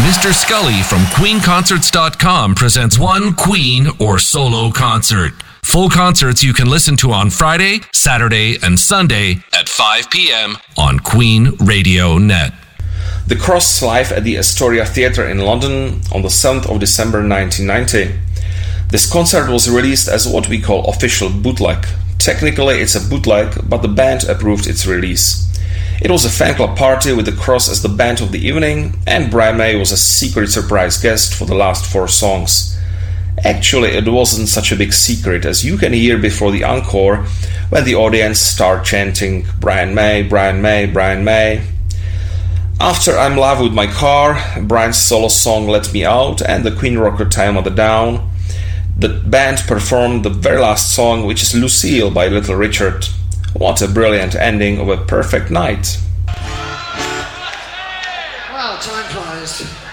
Mr. Scully from QueenConcerts.com presents one Queen or solo concert. Full concerts you can listen to on Friday, Saturday, and Sunday at 5 p.m. on Queen Radio Net. The Cross live at the Astoria Theatre in London on the 7th of December 1990. This concert was released as what we call official bootleg. Technically it's a bootleg, but the band approved its release. It was a fan club party with the Cross as the band of the evening, and Brian May was a secret surprise guest for the last 4 songs. Actually, it wasn't such a big secret, as you can hear before the encore when the audience start chanting Brian May, Brian May, Brian May. After I'm in Love with My Car, Brian's solo song Let Me Out, and the Queen rocker Time of the Down, the band performed the very last song, which is Lucille by Little Richard. What a brilliant ending of a perfect night. Wow, time flies.